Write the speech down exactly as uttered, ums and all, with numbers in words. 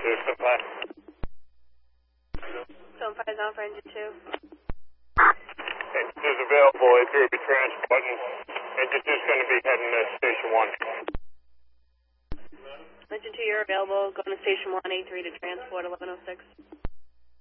two, Sunfire. Sunfire's on for engine two. Engine two is available, A three will be transporting. Engine two is going to be heading to station one. Engine two, you're available. Going to station one, A three to transport eleven oh six.